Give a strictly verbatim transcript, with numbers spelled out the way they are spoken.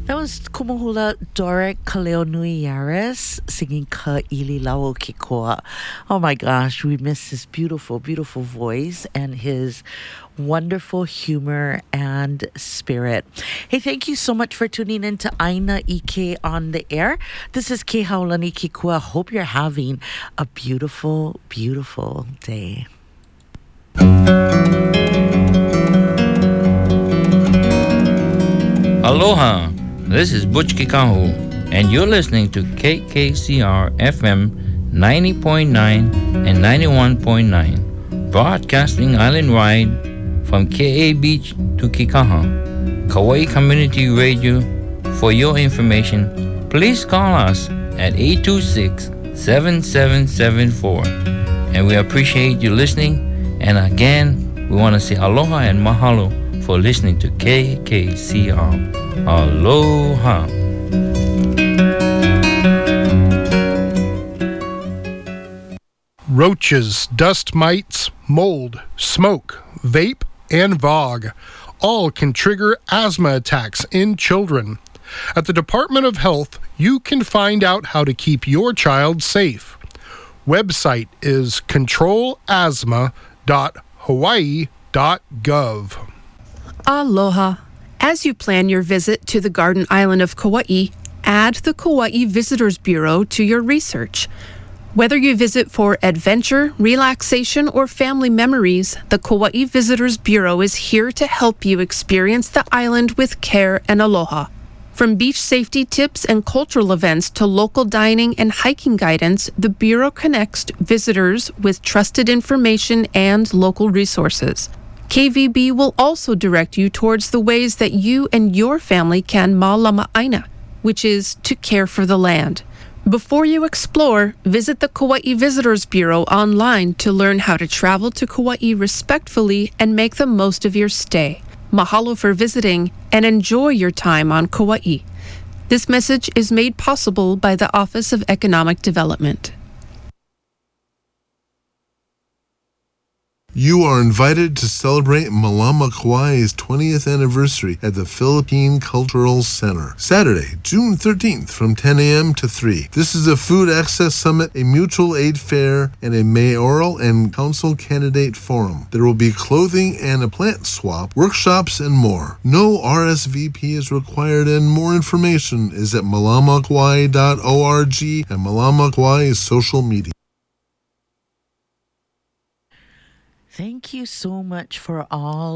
That was Kumuhula Doric Kaleonui Yaris singing Ka Ili Lau Kikoa. Oh my gosh, we miss his beautiful, beautiful voice and his wonderful humor and spirit. Hey, thank you so much for tuning in to Aina Ike on the air. This is Ke Haulani Kikua. Hope you're having a beautiful, beautiful day. Aloha, this is Butch Kikahu, and you're listening to K K C R F M ninety point nine and ninety-one point nine, broadcasting island-wide from K A Beach to Kikaha, Kauai Community Radio. For your information, please call us at eight two six, seven seven seven four, and we appreciate you listening. And again, we want to say aloha and mahalo for listening to K K C R. Aloha. Roaches, dust mites, mold, smoke, vape, and VOG all can trigger asthma attacks in children. At the Department of Health, you can find out how to keep your child safe. Website is control asthma dot hawaii dot gov. Aloha. As you plan your visit to the Garden Island of Kauai, add the Kauai Visitors Bureau to your research. Whether you visit for adventure, relaxation, or family memories, the Kauai Visitors Bureau is here to help you experience the island with care and aloha. From beach safety tips and cultural events to local dining and hiking guidance, the Bureau connects visitors with trusted information and local resources. K V B will also direct you towards the ways that you and your family can mālama'aina, which is to care for the land. Before you explore, visit the Kauai Visitors Bureau online to learn how to travel to Kauai respectfully and make the most of your stay. Mahalo for visiting and enjoy your time on Kauai. This message is made possible by the Office of Economic Development. You are invited to celebrate Malama Kauai's twentieth anniversary at the Philippine Cultural Center, Saturday, June thirteenth from ten a.m. to three. This is a food access summit, a mutual aid fair, and a mayoral and council candidate forum. There will be clothing and a plant swap, workshops, and more. No R S V P is required, and more information is at malama kauai dot org and Malama Kauai's social media. Thank you so much for all